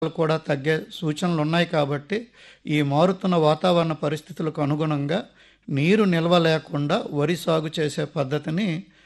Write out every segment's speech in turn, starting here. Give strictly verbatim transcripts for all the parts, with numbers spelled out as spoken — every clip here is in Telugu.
కూడా తగ్గే సూచనలు ఉన్నాయి కాబట్టి ఈ మారుతున్న వాతావరణ పరిస్థితులకు అనుగుణంగా నీరు నిల్వ లేకుండా వరి సాగు చేసే పద్ధతిని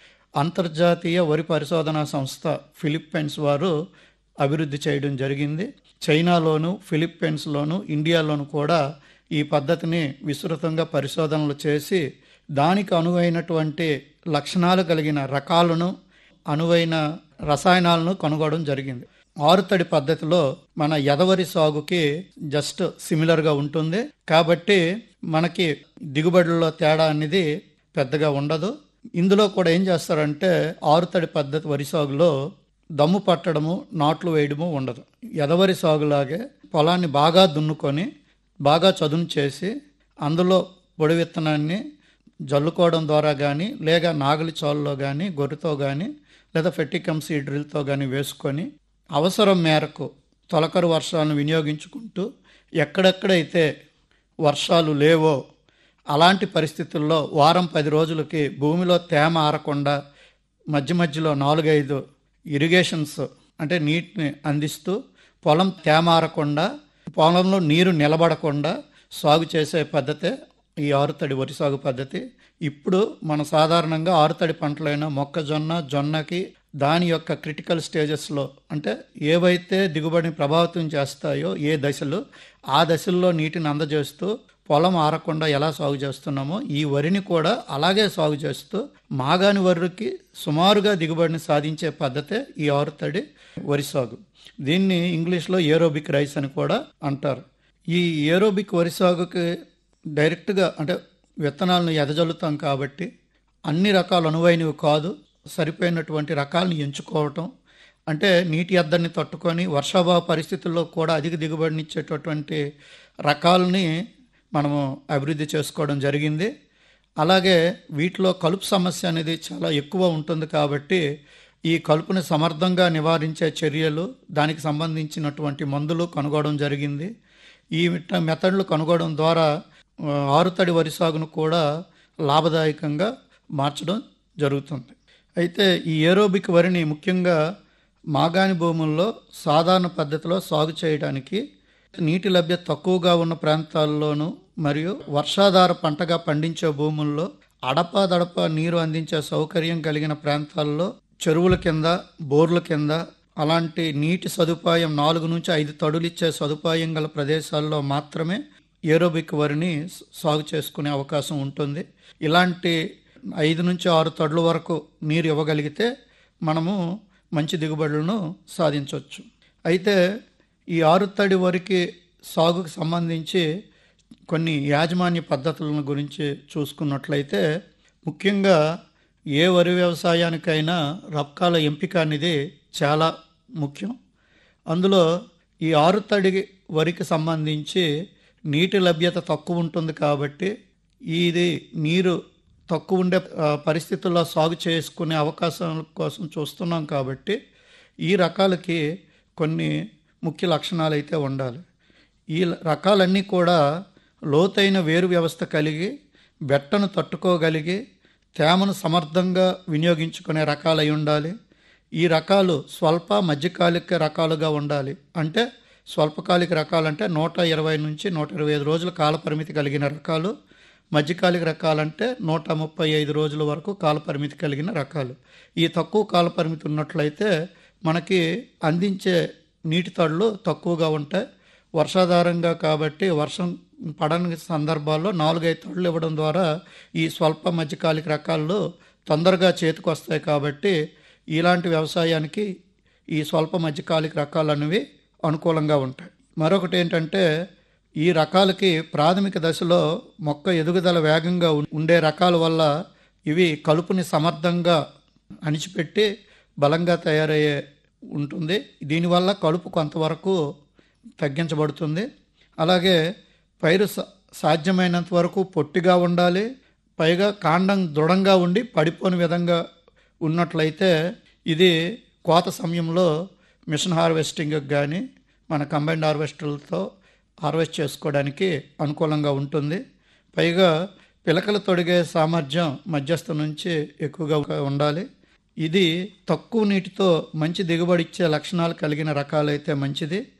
అంతర్జాతీయ వరి పరిశోధనా సంస్థ ఫిలిప్పైన్స్ వారు అభివృద్ధి చేయడం జరిగింది. చైనాలోను, ఫిలిప్పైన్స్లోను, ఇండియాలోను కూడా ఈ పద్ధతిని విస్తృతంగా పరిశోధనలు చేసి దానికి అనువైనటువంటి లక్షణాలు కలిగిన రకాలను, అనువైన రసాయనాలను కనుగొనడం జరిగింది. ఆరుతడి పద్ధతిలో మన ఎదవరి సాగుకి జస్ట్ సిమిలర్గా ఉంటుంది కాబట్టి మనకి దిగుబడుల్లో తేడా అనేది పెద్దగా ఉండదు. ఇందులో కూడా ఏం చేస్తారంటే ఆరుతడి పద్ధతి వరి సాగులో దమ్ము పట్టడము, నాట్లు వేయడము ఉండదు. ఎదవరి సాగులాగే పొలాన్ని బాగా దున్నుకొని బాగా చదును చేసి అందులో పొడి విత్తనాన్ని జల్లుకోవడం ద్వారా కానీ, లేక నాగలి చాలులో కానీ, గొర్రెతో కానీ, లేదా ఫెట్టికమ్ సీడ్ డ్రిల్తో కానీ వేసుకొని అవసరం మేరకు తొలకరి వర్షాలను వినియోగించుకుంటూ ఎక్కడెక్కడైతే వర్షాలు లేవో అలాంటి పరిస్థితుల్లో వారం పది రోజులకి భూమిలో తేమ ఆరకుండా మధ్య మధ్యలో నాలుగైదు ఇరిగేషన్స్ అంటే నీటిని అందిస్తూ పొలం తేమ ఆరకుండా, పొలంలో నీరు నిలబడకుండా సాగు చేసే పద్ధతే ఈ ఆరుతడి వరి సాగు పద్ధతి. ఇప్పుడు మన సాధారణంగా ఆరుతడి పంటలైన మొక్కజొన్న, జొన్నకి దాని యొక్క క్రిటికల్ స్టేజెస్లో అంటే ఏవైతే దిగుబడిని ప్రభావితం చేస్తాయో ఏ దశలు, ఆ దశల్లో నీటిని అందజేస్తూ పొలం ఆరకుండా ఎలా సాగు చేస్తున్నామో ఈ వరిని కూడా అలాగే సాగు చేస్తూ మాగాని వరికి సుమారుగా దిగుబడిని సాధించే పద్ధతే ఈ ఆరుతడి వరి సాగు. దీన్ని ఇంగ్లీష్లో ఏరోబిక్ రైస్ అని కూడా అంటారు. ఈ ఏరోబిక్ వరి సాగుకి డైరెక్ట్గా అంటే విత్తనాలను ఎదజల్లుతాం కాబట్టి అన్ని రకాలు అనువైనవి కాదు. సరిపోయినటువంటి రకాలను ఎంచుకోవటం అంటే నీటి ఎద్దడిని తట్టుకొని వర్షాభావ పరిస్థితుల్లో కూడా అధిక దిగుబడినిచ్చేటటువంటి రకాలని మనము అభివృద్ధి చేసుకోవడం జరిగింది. అలాగే వీటిలో కలుపు సమస్య అనేది చాలా ఎక్కువ ఉంటుంది కాబట్టి ఈ కలుపుని సమర్థంగా నివారించే చర్యలు, దానికి సంబంధించినటువంటి మందులు కనుగొనడం జరిగింది. ఈ మెథడ్లు కనుగొనడం ద్వారా ఆరుతడి వరి సాగును కూడా లాభదాయకంగా మార్చడం జరుగుతుంది. అయితే ఈ ఏరోబిక్ వరిని ముఖ్యంగా మాగాణి భూముల్లో సాధారణ పద్ధతిలో సాగు చేయడానికి నీటి లభ్యత తక్కువగా ఉన్న ప్రాంతాల్లోనూ మరియు వర్షాధార పంటగా పండించే భూముల్లో అడపాదడప నీరు అందించే సౌకర్యం కలిగిన ప్రాంతాల్లో చెరువుల కింద, బోర్ల కింద అలాంటి నీటి సదుపాయం నాలుగు నుంచి ఐదు తడులిచ్చే సదుపాయం గల ప్రదేశాల్లో మాత్రమే ఏరోబిక్ వరిని సాగు చేసుకునే అవకాశం ఉంటుంది. ఇలాంటి ఐదు నుంచి ఆరు తడుల వరకు నీరు ఇవ్వగలిగితే మనము మంచి దిగుబడులను సాధించవచ్చు. అయితే ఈ ఆరుతడి వరికి సాగుకు సంబంధించి కొన్ని యాజమాన్య పద్ధతులను గురించి చూసుకున్నట్లయితే ముఖ్యంగా ఏ వరి వ్యవసాయానికైనా రకాల ఎంపిక అనేది చాలా ముఖ్యం. అందులో ఈ ఆరుతడి వరికి సంబంధించి నీటి లభ్యత తక్కువ ఉంటుంది కాబట్టి ఇది నీరు తక్కువ ఉండే పరిస్థితుల్లో సాగు చేసుకునే అవకాశాల కోసం చూస్తున్నాం కాబట్టి ఈ రకాలకి కొన్ని ముఖ్య లక్షణాలు అయితే ఉండాలి. ఈ రకాలన్నీ కూడా లోతైన వేరు వ్యవస్థ కలిగి, బెట్టను తట్టుకోగలిగి, తేమను సమర్థంగా వినియోగించుకునే రకాలు అయి ఉండాలి. ఈ రకాలు స్వల్ప మధ్యకాలిక రకాలుగా ఉండాలి. అంటే స్వల్పకాలిక రకాలంటే నూట ఇరవై నుంచి నూట ఇరవై ఐదు రోజుల కాల పరిమితి కలిగిన రకాలు, మధ్యకాలిక రకాలంటే నూట ముప్పై ఐదు రోజుల వరకు కాల పరిమితి కలిగిన రకాలు. ఈ తక్కువ కాల పరిమితి ఉన్నట్లయితే మనకి అందించే నీటి తడులు తక్కువగా ఉంటాయి. వర్షాధారంగా కాబట్టి వర్షం పడని సందర్భాల్లో నాలుగైదు తడులు ఇవ్వడం ద్వారా ఈ స్వల్ప మధ్యకాలిక రకాలు తొందరగా చేతికి వస్తాయి కాబట్టి ఇలాంటి వ్యవసాయానికి ఈ స్వల్ప మధ్యకాలిక రకాలు అనేవి అనుకూలంగా ఉంటాయి. మరొకటి ఏంటంటే ఈ రకాలకి ప్రాథమిక దశలో మొక్క ఎదుగుదల వేగంగా ఉండే రకాల వల్ల ఇవి కలుపుని సమర్థంగా అణిచిపెట్టి బలంగా తయారయ్యే ఉంటుంది. దీనివల్ల కలుపు కొంతవరకు తగ్గించబడుతుంది. అలాగే పైరు సాధ్యమైనంత వరకు పొట్టిగా ఉండాలి. పైగా కాండం దృఢంగా ఉండి పడిపోని విధంగా ఉన్నట్లయితే ఇది కోత సమయంలో మిషన్ హార్వెస్టింగ్కి కానీ మన కంబైన్డ్ హార్వెస్టర్లతో హార్వెస్ట్ చేసుకోవడానికి అనుకూలంగా ఉంటుంది. పైగా పిలకలు తొడిగే సామర్థ్యం మధ్యస్థ నుంచి ఎక్కువగా ఉండాలి. ఇది తక్కువ నీటితో మంచి దిగుబడి ఇచ్చే లక్షణాలు కలిగిన రకాలైతే మంచిది.